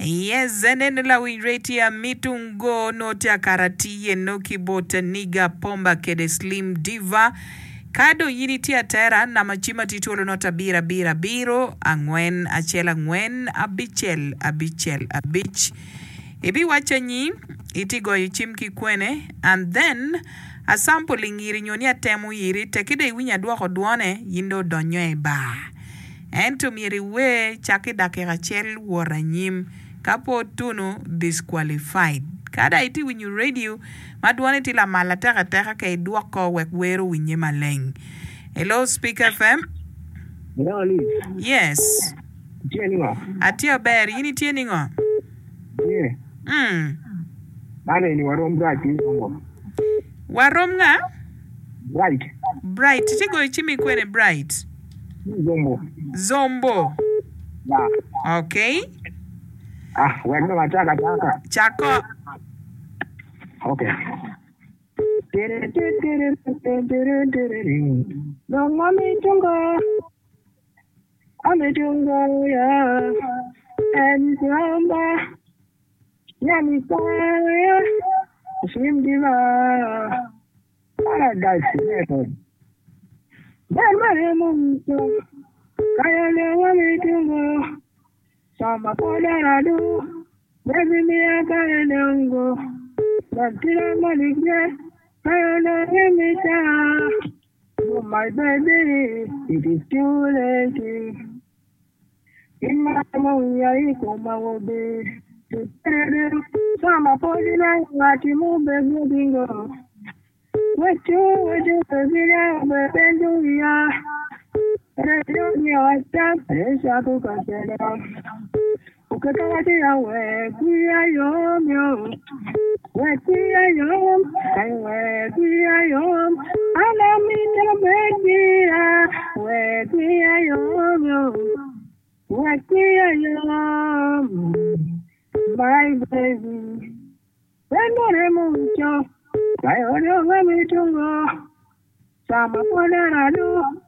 Yes, zenenela wiretia mitungo notia karatiye no kibota niga pomba kede slim diva. Kado yinitia tera na machima tituolo nota bira bira biro angwen achela ngwen abichel abichel abich. Ibi wachanyi itigo yichim kikwene and then a sampling yiri nyonia temu yiri tekide winya duwako duone yindo donyo ba. Ento miri we chaki dakika chel waranyim kapo tunu disqualified. Kada iti winyu radio maduane tila malataka teka kay duwako wekweru winye maleng. Hello, Speaker FM? Hello, Ali. Yes. Tieningwa. Atio ber, yini tieningwa? Yeah. Nane ni warom bright ngongo. Warom nga? Bright. Bright. Tigo ichimi kwene bright. Zombo. Zombo. Yeah. Okay. Wendo mataka taka. Chako. Okay. Nongo mitungo. Amitungo ya. And zomba. Nyami kaya. Shimdiva. Paradise method. Barmare munto. Kaya lewa mitungo. Sama podarado. Baby me a kaya lengo. Lantira maligya. Kaya lewa mita. Oh my baby. It is too late. Ima mawia iko mawobe. Sama podina ngati mube gudingo. Wetu pebira bependu ya. Radio ni wata presha kukasera. Ukakawati ya wekuya yomyo. Wekuya yom. Kai wekuya yom. Ana mita bedira. Wekuya yomyo. Wekuya yom. My baby. Vendore mucho. Kayonyo ngamitungo. Sama podarado.